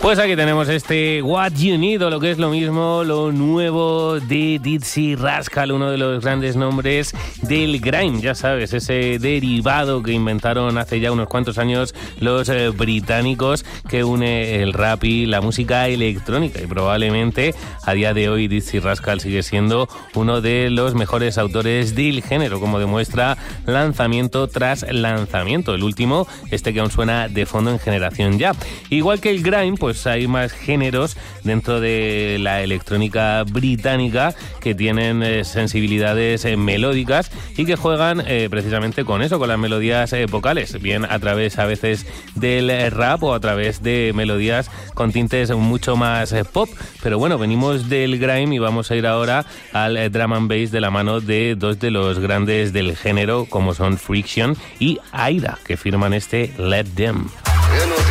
Pues aquí tenemos este What You Need, o lo que es lo mismo, lo nuevo de Dizzy Rascal, uno de los grandes nombres del grime, ya sabes, ese derivado que inventaron hace ya unos cuantos años los británicos, que une el rap y la música electrónica, y probablemente a día de hoy Dizzy Rascal sigue siendo uno de los mejores autores del género, como demuestra lanzamiento tras lanzamiento. El último, este que aún suena de fondo en Generación Ya. Igual que el grime, pues hay más géneros dentro de la electrónica británica que tienen sensibilidades melódicas y que juegan precisamente con eso, con las melodías vocales, bien a través a veces del rap o a través de melodías con tintes mucho más pop. Pero bueno, venimos del grime y vamos a ir ahora al drum and bass de la mano de dos de los grandes del género, como son Friction y Aida, que firman este Let Them.